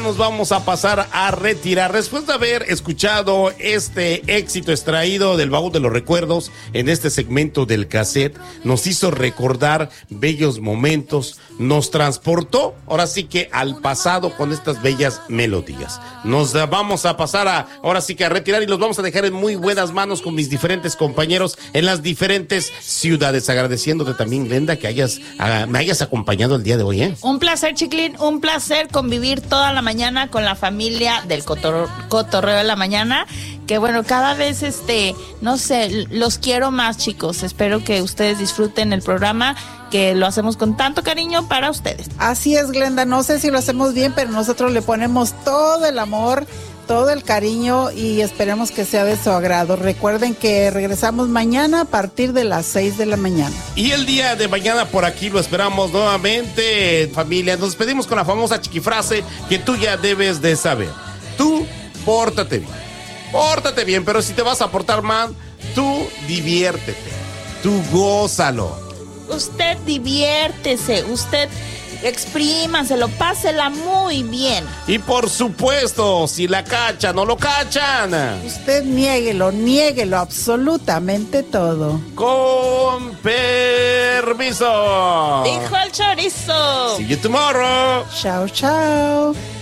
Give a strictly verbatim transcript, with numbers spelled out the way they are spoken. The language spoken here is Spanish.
Nos vamos a pasar a retirar después de haber escuchado este éxito extraído del baúl de los recuerdos en este segmento del cassette. Nos hizo recordar bellos momentos, nos transportó ahora sí que al pasado con estas bellas melodías. Nos vamos a pasar a ahora sí que a retirar y los vamos a dejar en muy buenas manos con mis diferentes compañeros en las diferentes ciudades. Agradeciéndote también, Glenda, que hayas uh, me hayas acompañado el día de hoy, ¿eh? Un placer, Chiquilín, un placer convivir toda la mañana con la familia del cotor- Cotorreo de la Mañana, que bueno, cada vez este, no sé, los quiero más, chicos. Espero que ustedes disfruten el programa, que lo hacemos con tanto cariño para ustedes. Así es, Glenda, no sé si lo hacemos bien, pero nosotros le ponemos todo el amor, todo el cariño y esperemos que sea de su agrado. Recuerden que regresamos mañana a partir de las seis de la mañana. Y el día de mañana por aquí lo esperamos nuevamente, familia. Nos despedimos con la famosa chiquifrase que tú ya debes de saber. Tú, pórtate bien. Pórtate bien, pero si te vas a portar mal, tú diviértete. Tú gózalo. Usted diviértese, usted exprímanselo, pásela muy bien. Y por supuesto, si la cachan o lo cachan, usted niéguelo, niéguelo absolutamente todo. Con permiso. Dijo el chorizo. See you tomorrow. Chao, chao.